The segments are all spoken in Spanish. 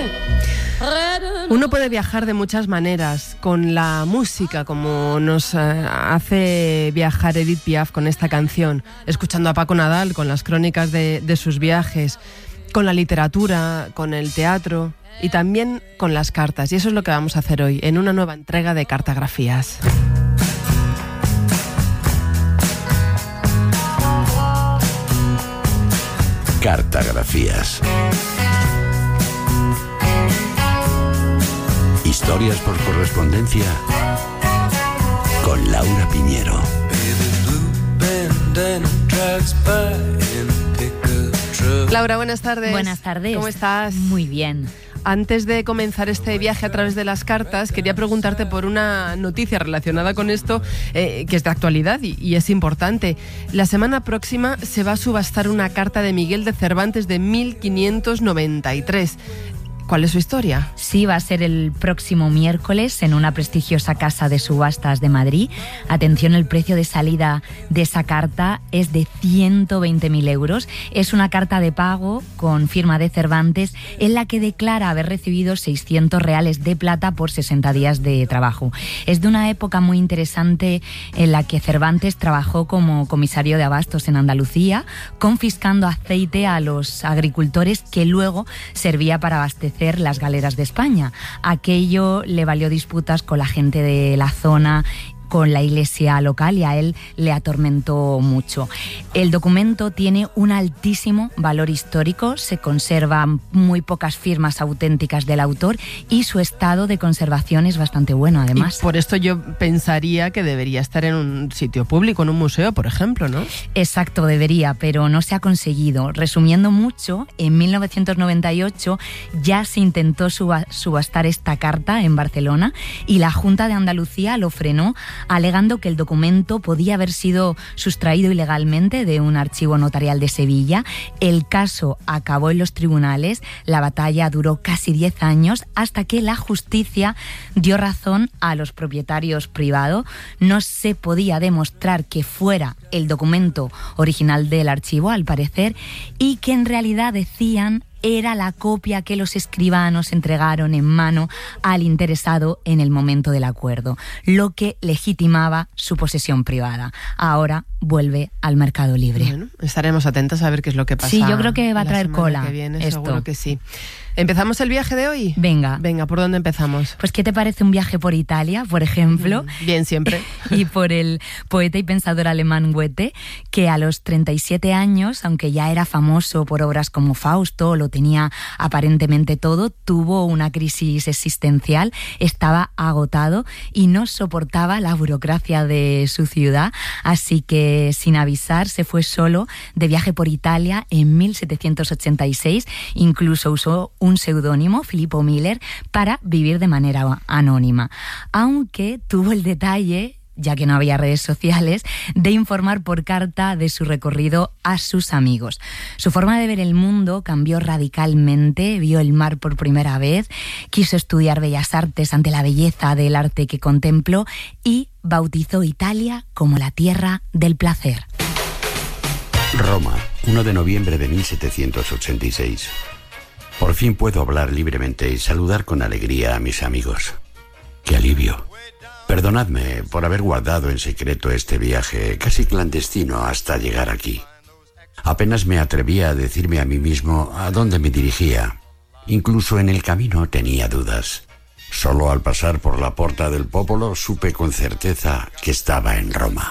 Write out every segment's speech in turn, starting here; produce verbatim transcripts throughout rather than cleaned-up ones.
Uno puede viajar de muchas maneras, con la música, como nos eh, hace viajar Edith Piaf con esta canción, escuchando a Paco Nadal con las crónicas de, de sus viajes, con la literatura, con el teatro y también con las cartas. Y eso es lo que vamos a hacer hoy, en una nueva entrega de Cartagrafías. Cartagrafías. Historias por correspondencia con Laura Piñero. Laura, buenas tardes. Buenas tardes. ¿Cómo estás? Muy bien. Antes de comenzar este viaje a través de las cartas, quería preguntarte por una noticia relacionada con esto, eh, que es de actualidad y, y es importante. La semana próxima se va a subastar una carta de Miguel de Cervantes de mil quinientos noventa y tres. ¿Cuál es su historia? Sí, va a ser el próximo miércoles en una prestigiosa casa de subastas de Madrid. Atención, el precio de salida de esa carta es de ciento veinte mil euros. Es una carta de pago con firma de Cervantes en la que declara haber recibido seiscientos reales de plata por sesenta días de trabajo. Es de una época muy interesante en la que Cervantes trabajó como comisario de abastos en Andalucía, confiscando aceite a los agricultores que luego servía para abastecer las galeras de España. Aquello le valió disputas con la gente de la zona, con la iglesia local, y a él le atormentó mucho. El documento tiene un altísimo valor histórico, se conservan muy pocas firmas auténticas del autor y su estado de conservación es bastante bueno, además. Y por esto yo pensaría que debería estar en un sitio público, en un museo, por ejemplo, ¿no? Exacto, debería, pero no se ha conseguido. Resumiendo mucho, en mil novecientos noventa y ocho ya se intentó subastar esta carta en Barcelona y la Junta de Andalucía lo frenó, alegando que el documento podía haber sido sustraído ilegalmente de un archivo notarial de Sevilla. El caso acabó en los tribunales, la batalla duró casi diez años hasta que la justicia dio razón a los propietarios privados. No se podía demostrar que fuera el documento original del archivo, al parecer, y que en realidad decían era la copia que los escribanos entregaron en mano al interesado en el momento del acuerdo, lo que legitimaba su posesión privada. Ahora vuelve al mercado libre. Bueno, estaremos atentos a ver qué es lo que pasa. Sí, yo creo que va a traer cola que viene, esto. Seguro que sí. ¿Empezamos el viaje de hoy? Venga. Venga, ¿por dónde empezamos? Pues, ¿qué te parece un viaje por Italia, por ejemplo? Bien, siempre. Y por el poeta y pensador alemán Goethe, que a los treinta y siete años, aunque ya era famoso por obras como Fausto, lo tenía aparentemente todo, tuvo una crisis existencial, estaba agotado y no soportaba la burocracia de su ciudad, así que sin avisar se fue solo de viaje por Italia en mil setecientos ochenta y seis, incluso usó un seudónimo, Filippo Miller, para vivir de manera anónima, aunque tuvo el detalle, ya que no había redes sociales, de informar por carta de su recorrido a sus amigos. Su forma de ver el mundo cambió radicalmente, vio el mar por primera vez, quiso estudiar bellas artes ante la belleza del arte que contempló y bautizó Italia como la tierra del placer. Roma, uno de noviembre de mil setecientos ochenta y seis. Por fin puedo hablar libremente y saludar con alegría a mis amigos. ¡Qué alivio! Perdonadme por haber guardado en secreto este viaje casi clandestino hasta llegar aquí. Apenas me atrevía a decirme a mí mismo a dónde me dirigía. Incluso en el camino tenía dudas. Solo al pasar por la Porta del Popolo supe con certeza que estaba en Roma.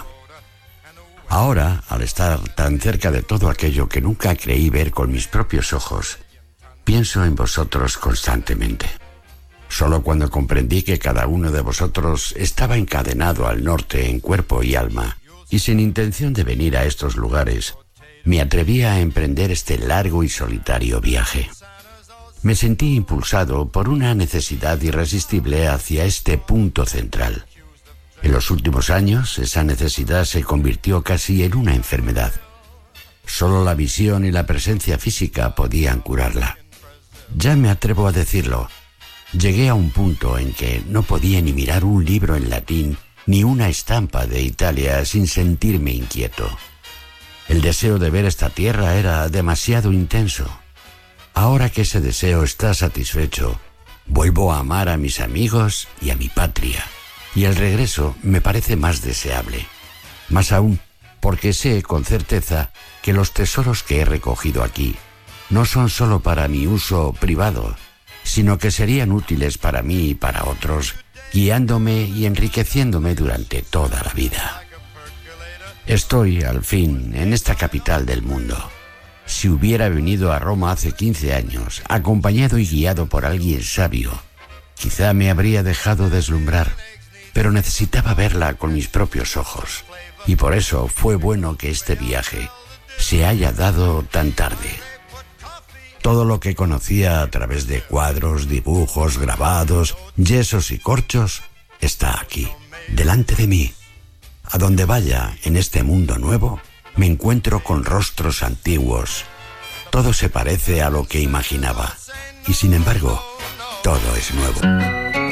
Ahora, al estar tan cerca de todo aquello que nunca creí ver con mis propios ojos, pienso en vosotros constantemente. Solo cuando comprendí que cada uno de vosotros estaba encadenado al norte en cuerpo y alma, y sin intención de venir a estos lugares, me atreví a emprender este largo y solitario viaje. Me sentí impulsado por una necesidad irresistible hacia este punto central. En los últimos años, esa necesidad se convirtió casi en una enfermedad. Solo la visión y la presencia física podían curarla. Ya me atrevo a decirlo. Llegué a un punto en que no podía ni mirar un libro en latín ni una estampa de Italia sin sentirme inquieto. El deseo de ver esta tierra era demasiado intenso. Ahora que ese deseo está satisfecho, vuelvo a amar a mis amigos y a mi patria, y el regreso me parece más deseable. Más aún, porque sé con certeza que los tesoros que he recogido aquí no son solo para mi uso privado, sino que serían útiles para mí y para otros, guiándome y enriqueciéndome durante toda la vida. Estoy, al fin, en esta capital del mundo. Si hubiera venido a Roma hace quince años, acompañado y guiado por alguien sabio, quizá me habría dejado deslumbrar, pero necesitaba verla con mis propios ojos, y por eso fue bueno que este viaje se haya dado tan tarde. Todo lo que conocía a través de cuadros, dibujos, grabados, yesos y corchos está aquí, delante de mí. A donde vaya en este mundo nuevo, me encuentro con rostros antiguos. Todo se parece a lo que imaginaba, y sin embargo, todo es nuevo.